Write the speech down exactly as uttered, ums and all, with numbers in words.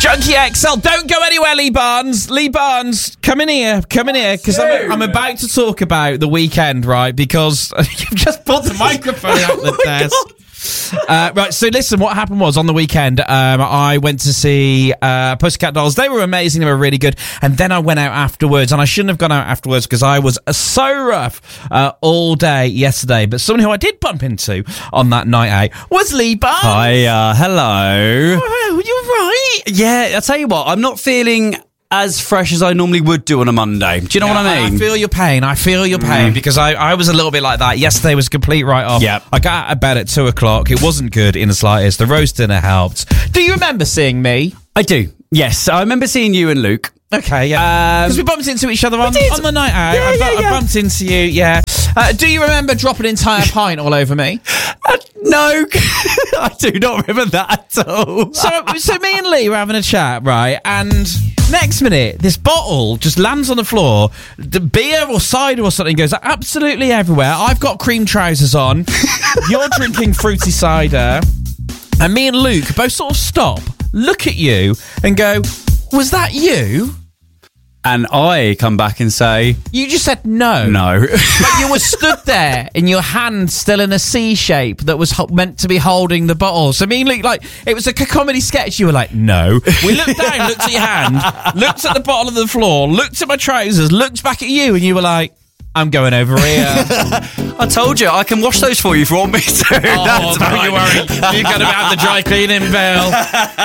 Junkie X L, don't go anywhere, Lee Barnes. Lee Barnes, come in here, come in here, because I'm, I'm about to talk about the weekend, right? Because you've just put the microphone out the desk. Uh, right, so listen, what happened was on the weekend, um, I went to see uh, Pussycat Dolls. They were amazing, they were really good. And then I went out afterwards, and I shouldn't have gone out afterwards because I was uh, so rough uh, all day yesterday. But someone who I did bump into on that night out was Lee Barnes. Hi, uh, hello. Oh, you're right. Yeah, I'll tell you what, I'm not feeling as fresh as I normally would do on a Monday. Do you know Yeah, what I mean? I feel your pain. I feel your pain mm. because I, I was a little bit like that. Yesterday was a complete write-off. Yep. I got out of bed at two o'clock. It wasn't good in the slightest. The roast dinner helped. Do you remember seeing me? I do. Yes, I remember seeing you and Luke. Okay, yeah. Because um, we bumped into each other on, on the night out. Yeah, I, bu- yeah, yeah. I bumped into you, yeah. Uh, do you remember dropping an entire pint all over me? Uh, no, I do not remember that at all. So, so me and Lee were having a chat, right? And next minute, this bottle just lands on the floor. The beer or cider or something goes absolutely everywhere. I've got cream trousers on. You're drinking fruity cider. And me and Luke both sort of stop, look at you, and go, was that you? And I come back and say... You just said no. No. But you were stood there in your hand still in a C shape that was ho- meant to be holding the bottle. So I mean, like, like it was a comedy sketch. You were like, no. We looked down, looked at your hand, looked at the bottom of the floor, looked at my trousers, looked back at you, and you were like, I'm going over here. I told you, I can wash those for you if you want me to. Oh, don't you worry. You've got to have the dry cleaning bill.